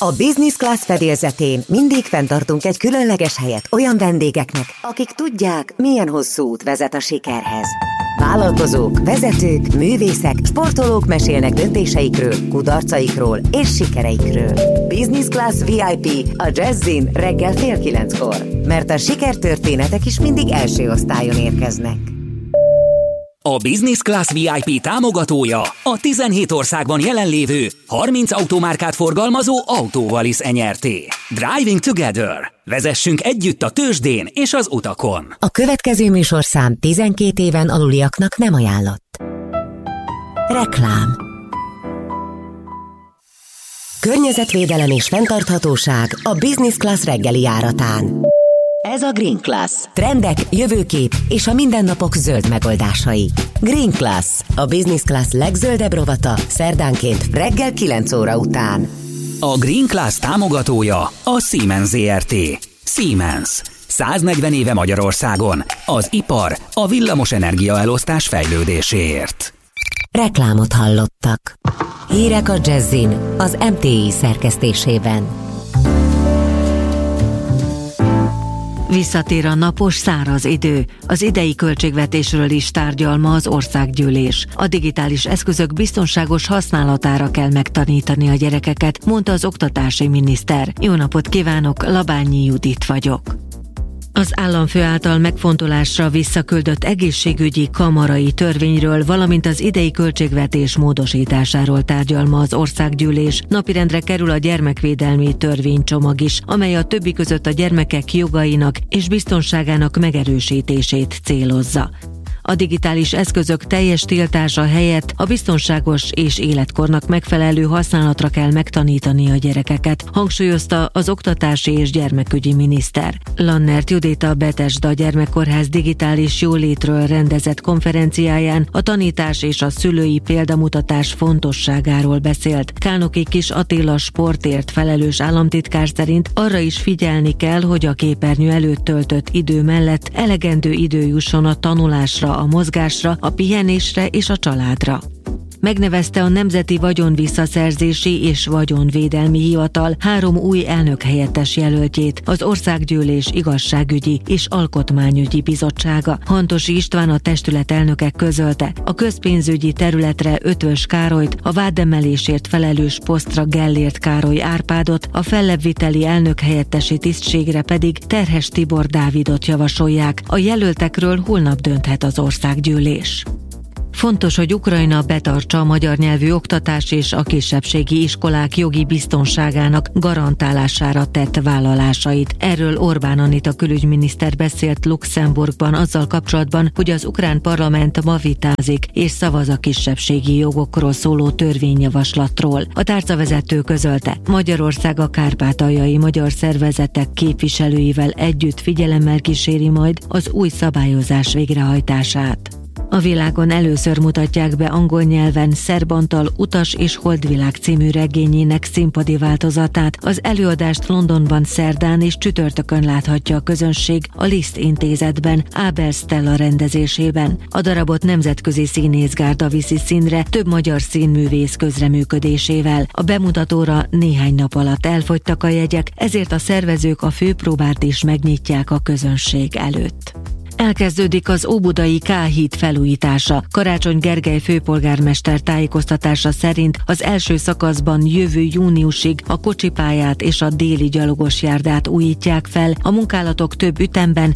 A Business Class fedélzetén mindig fenntartunk egy különleges helyet olyan vendégeknek, akik tudják, milyen hosszú út vezet a sikerhez. Vállalkozók, vezetők, művészek, sportolók mesélnek döntéseikről, kudarcaikról és sikereikről. Business Class VIP a Jazzin reggel 8:30-kor, mert a sikertörténetek is mindig első osztályon érkeznek. A Business Class VIP támogatója a 17 országban jelenlévő 30 automárkát forgalmazó Autovalis Nyrt. Driving Together. Vezessünk együtt a tőzsdén és az utakon. A következő műsorszám 12 éven aluliaknak nem ajánlott. Reklám. Környezetvédelem és fenntarthatóság a Business Class reggeli járatán. Ez a Green Class. Trendek, jövőkép és a mindennapok zöld megoldásai. Green Class, a Business Class legzöldebb rovata, szerdánként reggel 9 óra után. A Green Class támogatója a Siemens Zrt. Siemens. 140 éve Magyarországon. Az ipar a villamos energiaelosztás fejlődéséért. Reklámot hallottak. Hírek a Jazzin, az MTI szerkesztésében. Visszatér a napos, száraz idő. Az idei költségvetésről is tárgyal ma az országgyűlés. A digitális eszközök biztonságos használatára kell megtanítani a gyerekeket, mondta az oktatási miniszter. Jó napot kívánok, Labányi Judit vagyok. Az államfő által megfontolásra visszaküldött egészségügyi kamarai törvényről, valamint az idei költségvetés módosításáról tárgyal ma az országgyűlés. Napirendre kerül a gyermekvédelmi törvénycsomag is, amely a többi között a gyermekek jogainak és biztonságának megerősítését célozza. A digitális eszközök teljes tiltása helyett a biztonságos és életkornak megfelelő használatra kell megtanítani a gyerekeket, hangsúlyozta az oktatási és gyermekügyi miniszter. Lannert Judit a Bethesda Gyermekkórház digitális jólétről rendezett konferenciáján a tanítás és a szülői példamutatás fontosságáról beszélt. Kálnoki Kis Attila sportért felelős államtitkár szerint arra is figyelni kell, hogy a képernyő előtt töltött idő mellett elegendő idő jusson a tanulásra, a mozgásra, a pihenésre és a családra. Megnevezte a Nemzeti Vagyonvisszaszerzési és Vagyonvédelmi Hivatal 3 új elnökhelyettes jelöltjét, az Országgyűlés Igazságügyi és Alkotmányügyi Bizottsága. Hantosi István, a testület elnöke közölte, a közpénzügyi területre Ötvös Károlyt, a vádemelésért felelős posztra Gellért Károly Árpádot, a fellebbviteli elnökhelyettesi tisztségre pedig Terhes Tibor Dávidot javasolják. A jelöltekről holnap dönthet az országgyűlés. Fontos, hogy Ukrajna betartsa a magyar nyelvű oktatás és a kisebbségi iskolák jogi biztonságának garantálására tett vállalásait. Erről Orbán Anita külügyminiszter beszélt Luxemburgban azzal kapcsolatban, hogy az ukrán parlament ma vitázik és szavaz a kisebbségi jogokról szóló törvényjavaslatról. A tárcavezető közölte, Magyarország a kárpátaljai magyar szervezetek képviselőivel együtt figyelemmel kíséri majd az új szabályozás végrehajtását. A világon először mutatják be angol nyelven Szerb Antal Utas és Holdvilág című regényének színpadi változatát. Az előadást Londonban szerdán és csütörtökön láthatja a közönség a Liszt intézetben, Ábel Stella rendezésében. A darabot nemzetközi színészgárda viszi színre több magyar színművész közreműködésével. A bemutatóra néhány nap alatt elfogytak a jegyek, ezért a szervezők a főpróbát is megnyitják a közönség előtt. Elkezdődik az óbudai K-híd felújítása. Karácsony Gergely főpolgármester tájékoztatása szerint az első szakaszban jövő júniusig a kocsipályát és a déli gyalogos járdát újítják fel, a munkálatok több ütemben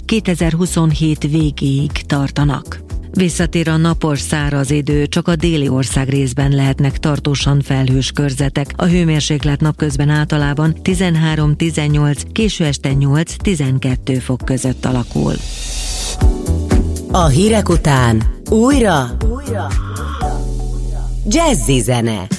2027 végéig tartanak. Visszatér a napos, száraz idő, csak a déli ország részben lehetnek tartósan felhős körzetek. A hőmérséklet napközben általában 13-18, késő este 8-12 fok között alakul. A hírek után újra Jazzy zene.